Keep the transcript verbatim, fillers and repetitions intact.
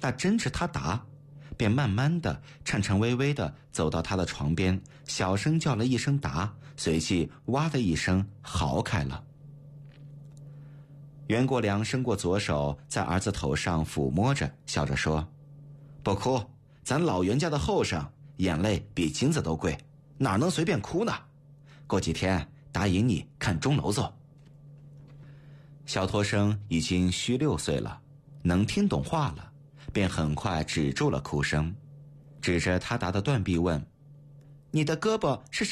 那真是他答，便慢慢的颤颤巍巍的走到他的床边，小声叫了一声答，随即哇的一声嚎开了。袁国良伸过左手，在儿子头上抚摸着，笑着说：不哭，咱老袁家的后生，眼泪比金子都贵，哪能随便哭呢？过几天答应你看钟楼子。小托生已经虚六岁了，能听懂话了，便很快止住了哭声，指着他答的断臂问：你的胳膊是